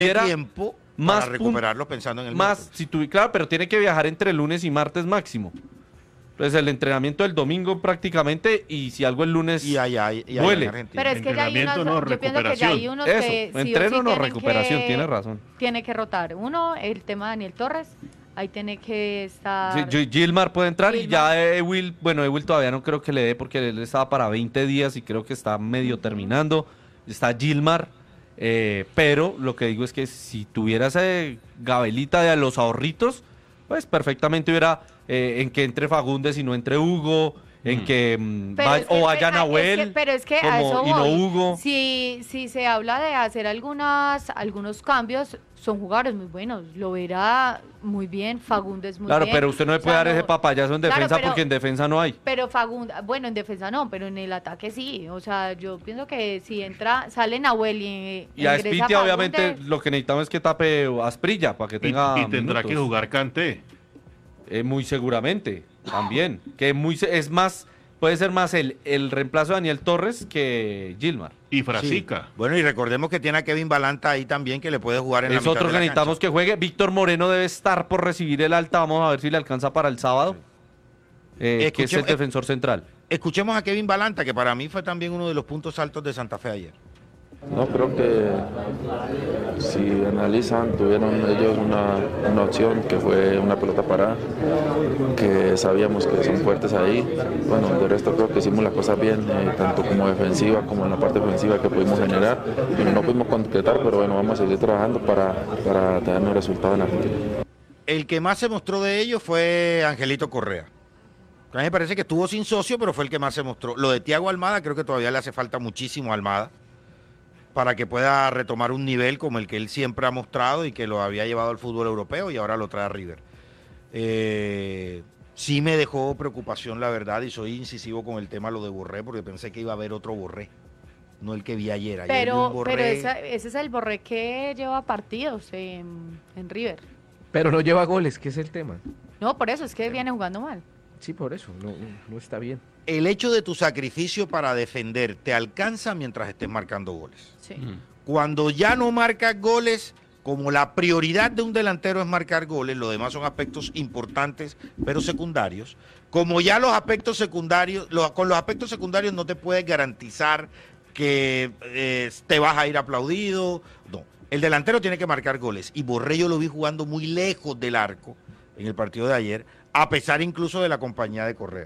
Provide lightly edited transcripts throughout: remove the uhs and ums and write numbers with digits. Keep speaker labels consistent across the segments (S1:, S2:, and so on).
S1: tiempo para recuperarlos pensando en el
S2: miércoles. Claro, pero tiene que viajar entre lunes y martes máximo. Entonces el entrenamiento el domingo prácticamente y si algo el lunes duele.
S3: Pero es que ya hay unos, yo pienso que ya hay unos que
S2: entreno no recuperación, tiene razón.
S3: Tiene que rotar. Uno, el tema de Daniel Torres, ahí tiene que estar...
S2: Sí, Gilmar puede entrar y ya Ewil todavía no creo que le dé porque él estaba para 20 días y creo que está medio terminando. Está Gilmar, pero lo que digo es que si tuviera esa gabelita de los ahorritos, pues perfectamente hubiera en que entre Fagundes y no entre Hugo, en que vaya Nahuel
S3: pero es que a eso voy.
S2: Y no Hugo.
S3: Si se habla de hacer algunos cambios, son jugadores muy buenos, lo verá muy bien, Fagundes muy bien.
S2: Claro, pero usted no le puede dar ese papayazo en defensa porque en defensa no hay.
S3: Pero Fagundes, bueno, en defensa no, pero en el ataque sí, o sea, yo pienso que si sale Nahuel y
S2: a Espitia obviamente lo que necesitamos es que tape Asprilla para que tenga
S4: y tendrá que jugar Kanté.
S2: Muy seguramente, también. Puede ser más el reemplazo de Daniel Torres que Gilmar.
S4: Y Frasica.
S1: Sí. Bueno, y recordemos que tiene a Kevin Balanta ahí también que le puede jugar en la mitad de la cancha.
S2: Es otro que necesitamos que juegue. Víctor Moreno debe estar por recibir el alta. Vamos a ver si le alcanza para el sábado. Que es el defensor central.
S1: Escuchemos a Kevin Balanta, que para mí fue también uno de los puntos altos de Santa Fe ayer.
S5: No, creo que si analizan, tuvieron ellos una opción que fue una pelota parada, que sabíamos que son fuertes ahí. Bueno, de resto creo que hicimos las cosas bien, tanto como defensiva como en la parte ofensiva que pudimos generar. Bueno, no pudimos concretar, pero bueno, vamos a seguir trabajando para tener un resultado en Argentina.
S1: El que más se mostró de ellos fue Angelito Correa. A mí me parece que estuvo sin socio, pero fue el que más se mostró. Lo de Thiago Almada creo que todavía le hace falta muchísimo a Almada para que pueda retomar un nivel como el que él siempre ha mostrado y que lo había llevado al fútbol europeo y ahora lo trae a River. Sí me dejó preocupación, la verdad, y soy incisivo con el tema lo de Borré, porque pensé que iba a haber otro Borré, no el que vi ayer.
S3: Pero ese es el Borré que lleva partidos en River.
S6: Pero no lleva goles, que es el tema.
S3: No, por eso, es que viene jugando mal.
S6: Sí, por eso, no está bien.
S1: El hecho de tu sacrificio para defender te alcanza mientras estés marcando goles.
S3: Sí.
S1: Cuando ya no marcas goles, como la prioridad de un delantero es marcar goles, los demás son aspectos importantes, pero secundarios. Como ya los aspectos secundarios, con los aspectos secundarios no te puedes garantizar que te vas a ir aplaudido. No, el delantero tiene que marcar goles. Y Borré yo lo vi jugando muy lejos del arco en el partido de ayer, a pesar incluso de la compañía de Correa.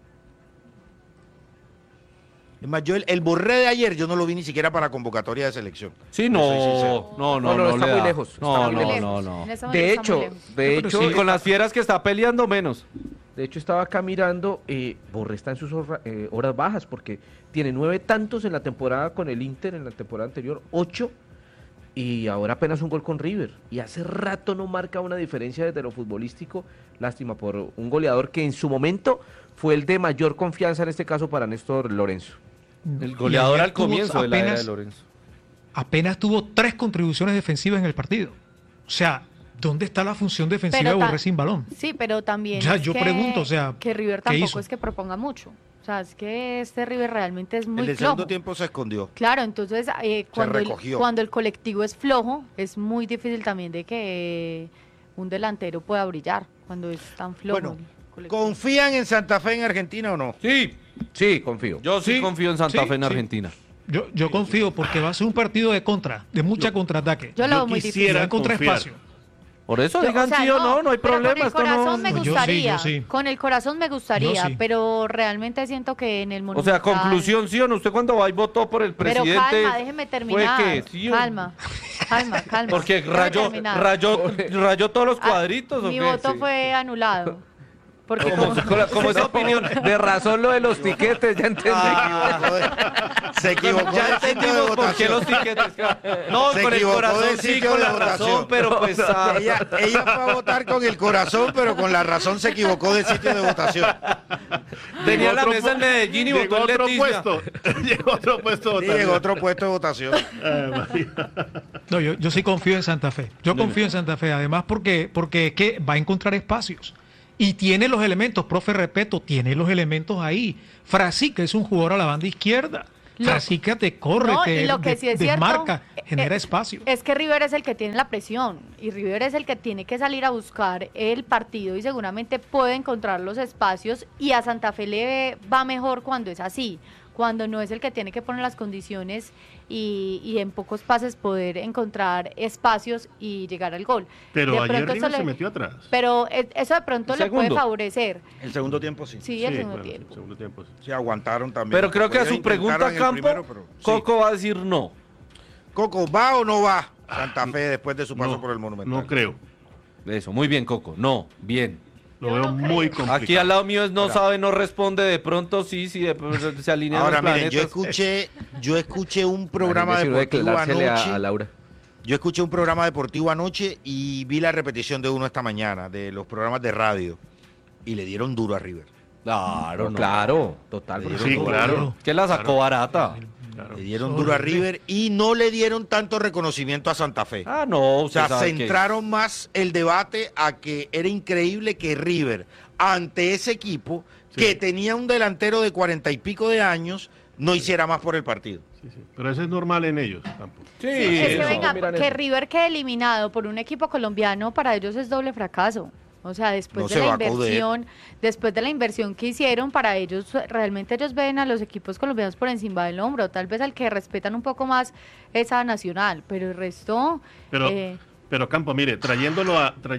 S1: Es más, yo el Borré de ayer yo no lo vi ni siquiera para convocatoria de selección.
S2: Sí, no,
S6: está muy lejos.
S2: No.
S6: De hecho,
S2: sí, con las fieras que está peleando menos.
S6: De hecho, estaba acá mirando, Borré está en sus horas bajas porque tiene 9 tantos en la temporada con el Inter, en la temporada anterior 8, y ahora apenas un gol con River. Y hace rato no marca una diferencia desde lo futbolístico. Lástima por un goleador que en su momento fue el de mayor confianza, en este caso para Néstor Lorenzo.
S2: El goleador al comienzo de la era de Lorenzo.
S7: Apenas tuvo 3 contribuciones defensivas en el partido. O sea, ¿dónde está la función defensiva de Borré sin balón?
S3: Sí, pero también
S7: pregunto, o sea,
S3: que River tampoco es que proponga mucho. O sea, es que este River realmente es muy flojo.
S1: El segundo tiempo se escondió.
S3: Claro, entonces cuando el colectivo es flojo, es muy difícil también de que un delantero pueda brillar cuando es tan flojo.
S1: Bueno, ¿confían en Santa Fe en Argentina o no?
S2: Sí, confío. Yo sí confío en Santa Fe en Argentina.
S7: Yo confío porque va a ser un partido de mucha contraataque.
S3: Yo lo muy
S7: quisiera contraespacio.
S2: Por eso digan sí o no hay problema.
S3: Con el corazón me gustaría,
S7: yo sí.
S3: Con el corazón me gustaría, pero realmente siento que en el Monumental...
S2: O sea, conclusión, ¿sí o no? ¿Usted cuando va y votó por el presidente?
S3: Pero calma, déjeme terminar.
S2: ¿Fue qué? ¿Sí
S3: calma.
S2: Porque rayó todos los cuadritos.
S3: Mi voto fue anulado. Porque
S2: como esa opinión de razón lo de los tiquetes, ya entendí.
S1: Se equivocó.
S2: Ya entendimos por qué los tiquetes. No, con el corazón sí, con la razón, pero pues...
S1: Ella fue a votar con el corazón, pero con la razón se equivocó de sitio de votación.
S2: Tenía la mesa en Medellín y votó en Leticia.
S4: Llegó otro puesto de votación.
S1: Llegó otro puesto de votación.
S7: No, yo sí confío en Santa Fe. Yo confío en Santa Fe, además porque es que va a encontrar espacios. Y tiene los elementos, profe Repeto, tiene los elementos ahí. Frasica es un jugador a la banda izquierda. Casica te corre,
S3: No,
S7: te
S3: y lo que sí es
S7: desmarca,
S3: cierto,
S7: genera espacio.
S3: Es que River es el que tiene la presión y River es el que tiene que salir a buscar el partido y seguramente puede encontrar los espacios y a Santa Fe le va mejor cuando es así, cuando no es el que tiene que poner las condiciones y en pocos pases poder encontrar espacios y llegar al gol.
S4: Pero
S3: De
S4: ayer
S3: pronto
S4: River
S3: eso
S4: se
S3: le-
S4: metió atrás.
S3: Pero eso de pronto
S2: El
S3: le puede
S2: segundo.
S3: favorecer.
S1: El segundo tiempo sí.
S3: Sí, el
S4: Sí,
S3: segundo
S4: bueno,
S3: tiempo.
S4: segundo tiempo, sí.
S1: Sí, aguantaron también.
S2: Pero creo que a
S1: Ellos
S2: su pregunta,
S1: intentaron en el
S2: Campo,
S1: primero, pero- sí.
S2: Coco va a decir no.
S1: Coco, ¿va o no va Santa Fe después de su paso por el Monumental?
S4: No creo.
S2: Eso, muy bien, Coco. No, bien.
S4: Lo
S3: Yo
S4: veo
S3: no creo.
S4: muy complicado.
S2: Aquí al lado mío es no sabe, no responde, de pronto sí, se alinean
S1: Ahora,
S2: los
S1: miren,
S2: planetas.
S1: yo escuché un programa
S6: Imagínese uno
S1: deportivo
S6: declarársele
S1: anoche.
S6: a Laura.
S1: Yo escuché un programa deportivo anoche y vi la repetición de uno esta mañana, de los programas de radio, y le dieron duro a River.
S2: Claro, no.
S6: Claro, total.
S1: Sí,
S6: profesor.
S4: claro.
S2: Que la sacó barata.
S4: Claro.
S1: Le dieron duro a River y no le dieron tanto reconocimiento a Santa Fe.
S2: Ah, no,
S1: O sea,
S2: usted sabe que-
S1: centraron más el debate a que era increíble que River, ante ese equipo,
S4: Sí.
S1: que tenía un delantero de 40 y pico de años, no hiciera más por el partido.
S4: Sí, sí. Pero eso es normal en ellos, Campo.
S2: Sí,
S3: Es que
S2: eso.
S3: venga,
S6: miran
S3: que
S6: eso.
S3: River quede eliminado por un equipo colombiano, para ellos es doble fracaso. O sea, después
S1: No
S3: de
S1: se
S3: la
S1: va a coder.
S3: inversión que hicieron, para ellos, realmente ellos ven a los equipos colombianos por encima del hombro. Tal vez al que respetan un poco más esa Nacional, pero el resto...
S4: Pero, pero Campo, mire, trayéndolo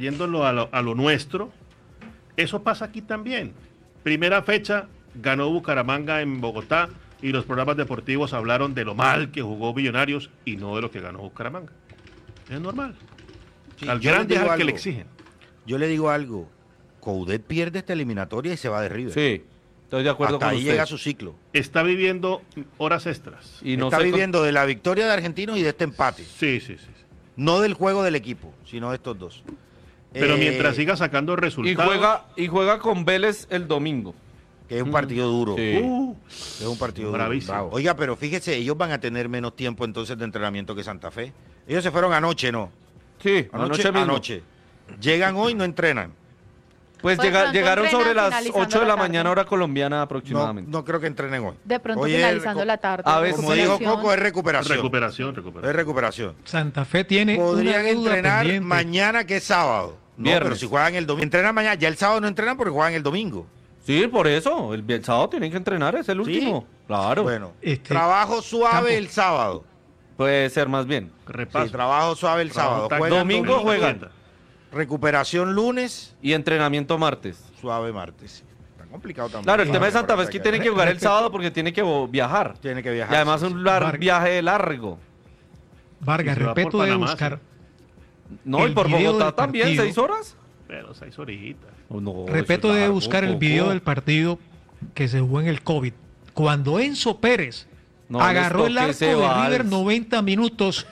S4: a lo nuestro, eso pasa aquí también. Primera fecha, ganó Bucaramanga en Bogotá y los programas deportivos hablaron de lo mal que jugó Millonarios y no de lo que ganó Bucaramanga. Es normal.
S1: Sí,
S4: Al
S1: yo les
S4: grande es
S1: digo
S4: al que le
S1: algo.
S4: exigen.
S1: Yo le digo algo, Coudet pierde esta eliminatoria y se va de River.
S2: Sí, estoy de acuerdo
S1: Hasta
S2: con
S1: ahí
S2: usted.
S1: llega su ciclo.
S4: Está viviendo horas extras.
S2: Y no
S1: Está
S2: sé con-
S1: viviendo de la victoria de Argentinos y de este empate.
S4: Sí, sí, sí.
S1: No del juego del equipo, sino de estos dos.
S4: Pero mientras
S1: siga
S4: siga sacando
S2: y
S4: resultados.
S2: juega con Vélez el domingo.
S1: que es un partido duro.
S2: Sí.
S1: Es un partido duro.
S4: Bravísimo.
S1: Bravo. Oiga, pero fíjese, ellos van a tener menos tiempo entonces de entrenamiento que Santa Fe. Ellos se fueron anoche, ¿no?
S2: Sí, anoche mismo.
S1: Anoche. Llegan hoy, no entrenan.
S2: Pues
S3: Pues pronto
S2: llegaron sobre
S3: entrenan
S2: las
S3: finalizando
S2: 8 de
S3: la
S2: la
S3: tarde.
S2: mañana hora colombiana
S1: No,
S2: aproximadamente.
S1: no creo que entrenen hoy.
S3: De pronto
S1: Hoy es
S3: finalizando la tarde.
S2: a veces-
S1: Como dijo
S3: recuperación.
S1: Coco, es recuperación.
S4: Recuperación.
S1: Es recuperación.
S7: Santa Fe tiene
S1: Podrían
S7: una deuda
S1: entrenar
S7: pendiente.
S1: mañana, que es sábado. No,
S2: Viernes.
S1: pero si juegan el domingo. Entrenan mañana. Ya el sábado no entrenan porque juegan el domingo.
S2: Sí, por eso. El sábado tienen que entrenar, es el último. Claro.
S1: Bueno,
S7: Este,
S1: trabajo suave
S7: Campo.
S1: el sábado.
S2: Puede ser más bien.
S4: Repaso.
S1: Sí, trabajo suave el sábado.
S4: Trabajo
S1: Juegan
S2: domingo juegan.
S1: Recuperación lunes,
S2: Y entrenamiento martes.
S1: suave martes. Está complicado también.
S2: Claro, el tema de
S1: Para
S2: Santa Fe es que tiene que jugar el sábado porque tiene que viajar.
S1: Tiene que viajar.
S2: Y además
S1: sí,
S2: un
S1: sí.
S7: Vargas.
S2: viaje largo.
S7: Vargas,
S4: Y se va
S7: respeto
S4: por
S7: de
S4: Panamá,
S7: buscar.
S2: No, y
S7: El
S2: por
S7: video
S2: Bogotá
S7: del
S2: también,
S7: partido.
S2: 6 horas.
S4: Pero 6 horitas.
S2: Oh, no,
S7: Respeto
S2: eso es
S7: de
S2: largo,
S7: buscar el
S2: Coco.
S7: video del partido que se jugó en el COVID. Cuando Enzo Pérez
S2: No
S7: agarró
S2: les
S7: el
S2: toque
S7: arco
S2: ese
S7: de
S2: vals.
S7: River 90 minutos.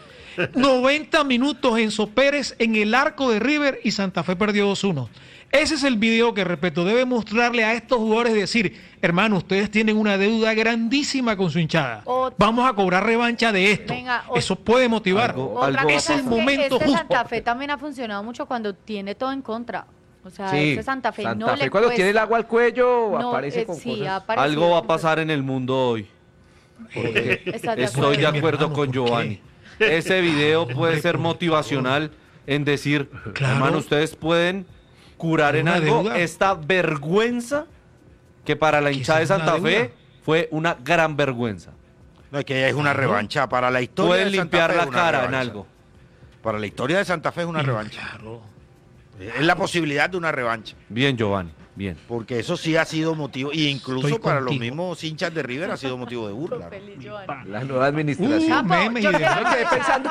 S7: 90 minutos Enzo Pérez en el arco de River y Santa Fe perdió 2-1. Ese es el video que, respeto, debe mostrarle a estos jugadores y decir, hermano, ustedes tienen una deuda grandísima con su hinchada. Vamos a cobrar revancha de esto.
S3: Venga,
S7: Eso puede motivar.
S2: Algo
S3: Otra
S2: va a
S3: cosa
S7: es el
S3: es
S7: momento
S3: que
S7: justo.
S3: Santa Fe también ha funcionado mucho cuando tiene todo en contra. O sea,
S6: Sí,
S3: este Santa Fe
S6: Santa
S3: no
S6: Fe
S3: le
S6: cuando
S3: cuesta.
S6: tiene el agua al cuello
S3: No,
S6: aparece con
S3: sí,
S6: cosas.
S3: ha aparecido
S2: Algo va a
S3: con
S2: pasar en el mundo hoy.
S3: ¿Estás de
S2: Estoy de
S3: acuerdo?
S2: acuerdo
S7: Mi
S2: con
S7: hermano, ¿por
S2: Giovanni. Ese video puede ser motivacional en decir,
S7: Claro.
S2: hermano, ustedes pueden curar en
S7: Una
S2: algo
S7: deuda.
S2: esta vergüenza que para la
S7: Que
S2: hinchada de
S7: es una
S2: Santa Fe
S7: deuda.
S2: fue una gran vergüenza.
S1: No, es que es una revancha. Para la historia
S2: Pueden
S1: de Santa
S2: limpiar
S1: Fe
S2: la
S1: es una
S2: cara en
S1: revancha.
S2: algo.
S1: Para la historia de Santa Fe es una revancha.
S7: Claro.
S1: Es la posibilidad de una revancha.
S2: Bien, Giovanni, bien.
S1: Porque eso sí ha sido motivo, y incluso
S7: Estoy
S1: para los
S7: contigo.
S1: mismos hinchas de River ha sido motivo de burla. ¿no?
S6: La nueva administración.
S7: Memes y
S3: yo
S7: demás.
S3: creo-
S6: Yo me quedé pensando,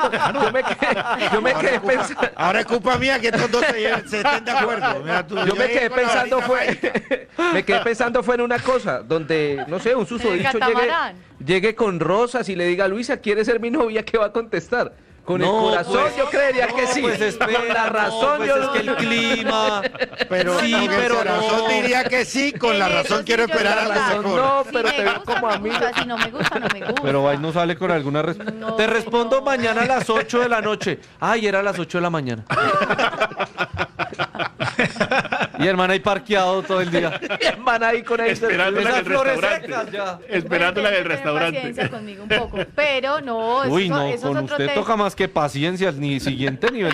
S6: yo me quedé pensando,
S1: Ahora es culpa mía que estos dos se estén de acuerdo. Mira tú,
S6: yo me
S1: llegué
S6: quedé
S1: con la
S6: pensando
S1: varita mágica.
S6: me quedé pensando fue en una cosa, donde, no sé, un susodicho
S3: catamarán.
S6: llegue con rosas y le diga, Luisa, ¿quieres ser mi novia? ¿Qué va a contestar? Con el
S2: No,
S6: corazón
S2: pues,
S6: yo creería que
S2: no,
S6: sí.
S2: pues espera,
S6: con la
S2: no,
S6: razón
S2: pues
S6: yo
S2: es que el clima.
S1: Pero,
S2: Sí,
S1: con
S2: pero
S1: el corazón
S2: no.
S1: diría que sí, con la
S3: En eso
S1: razón
S3: sí
S1: quiero
S3: yo
S1: esperar a
S3: estoy
S1: la
S3: de
S6: razón,
S1: mejor.
S6: no,
S3: Si
S6: pero
S3: me
S6: te veo
S3: gusta,
S6: como
S3: me
S6: amigo.
S3: gusta, si no me gusta, no me gusta.
S2: Pero ahí no sale con alguna respuesta.
S3: No,
S2: Te respondo
S3: no.
S2: mañana a las 8 de la noche. Ay, era a las 8 de la mañana. Y hermano ahí parqueado todo el día.
S6: Van ahí con ahí.
S4: Esperándola en el
S2: Esas flores
S4: restaurante.
S2: secas ya.
S4: Esperándola en el
S3: Tener paciencia
S4: restaurante.
S3: conmigo un poco, pero no,
S2: Uy,
S3: eso
S2: no,
S3: es
S2: con
S3: otro
S2: usted
S3: tema.
S2: toca más que paciencia, ni siguiente nivel